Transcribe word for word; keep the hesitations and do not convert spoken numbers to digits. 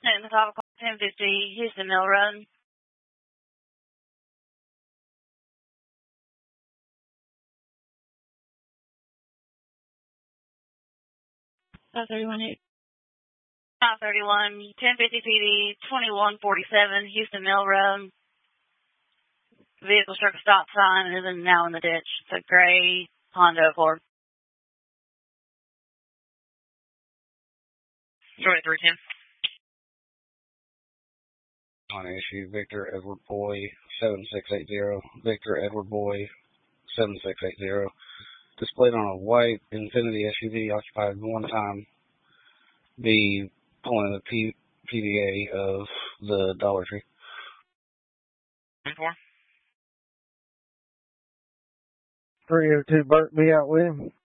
And the top of ten fifty, Houston Mill Road. five thirty-one, five thirty-one, ten fifty P D, twenty-one forty-seven, Houston Mill Road. Vehicle struck a stop sign and is now in the ditch. It's a gray Honda Accord. twenty-three ten. On issue, Victor Edward Boy, seven six eight zero. Victor Edward Boy, seven six eight zero. Displayed on a white Infiniti S U V occupied one time. Be pulling the P D A of the Dollar Tree. four. three oh two Burt, be out with him.